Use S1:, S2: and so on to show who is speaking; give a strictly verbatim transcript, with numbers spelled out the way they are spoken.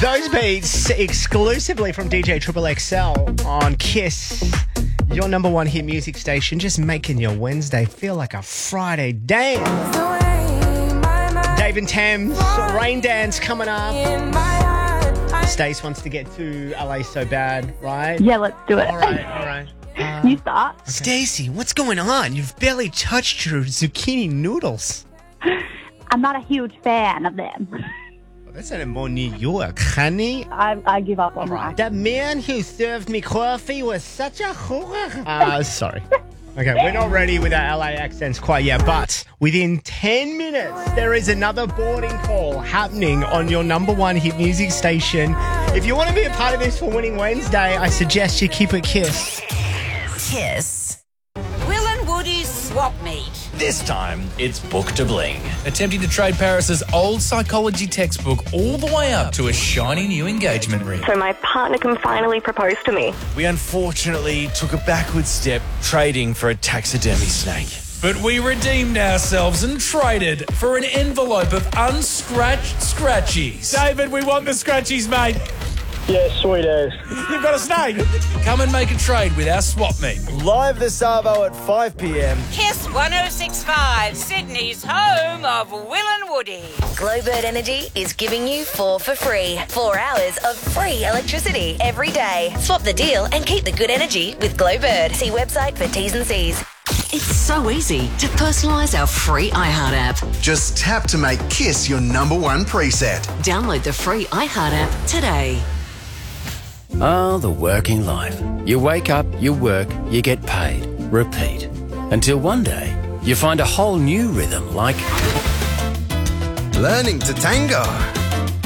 S1: Those beats exclusively from D J Triple X L on Kiss, your number one hit music station, just making your Wednesday feel like a Friday dance. Dave and Thames, Rain Dance coming up. Stace wants to get to L A so bad, right?
S2: Yeah, let's do it.
S1: All right, all right. Uh,
S2: you start.
S1: okay. Stacey, what's going on? You've barely touched your zucchini noodles.
S2: I'm not a huge fan of them.
S1: That's not more New York, honey.
S2: I, I give up on
S1: Right.
S2: that.
S1: The man who served me coffee was such a whore. Uh, sorry. Okay, we're not ready with our L A accents quite yet, but within ten minutes, there is another boarding call happening on your number one hit music station. If you want to be a part of this for Winning Wednesday, I suggest you keep it Kiss.
S3: Kiss. Will and Woody's swap meet.
S4: This time, it's Book to Bling.
S5: Attempting to trade Paris's old psychology textbook all the way up to a shiny new engagement ring.
S6: So my partner can finally propose to me.
S4: We unfortunately took a backward step trading for a taxidermy snake.
S5: But we redeemed ourselves and traded for an envelope of unscratched scratchies.
S4: David, we want the scratchies, mate.
S7: Yeah, sweet as.
S4: You've got a snake.
S5: Come and make a trade with our swap meet.
S4: Live this Arvo at five p.m.
S3: Kiss one oh six point five, Sydney's home of Will and Woody.
S8: Glowbird Energy is giving you four for free. Four hours of free electricity every day. Swap the deal and keep the good energy with Glowbird. See website for T's and C's.
S9: It's so easy to personalise our free iHeart app.
S10: Just tap to make Kiss your number one preset.
S9: Download the free iHeart app today.
S11: Ah, the working life. You wake up, you work, you get paid. Repeat. Until one day, you find a whole new rhythm like...
S10: Learning to tango.